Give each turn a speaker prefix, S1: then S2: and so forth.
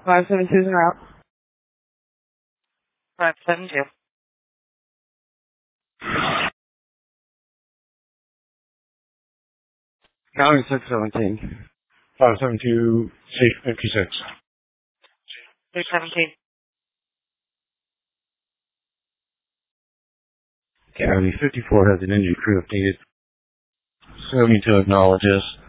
S1: 572's en route.
S2: 572.
S3: County 617.
S4: 572, 56.
S2: 317.
S3: County 54 has an engine crew updated. 72 acknowledges.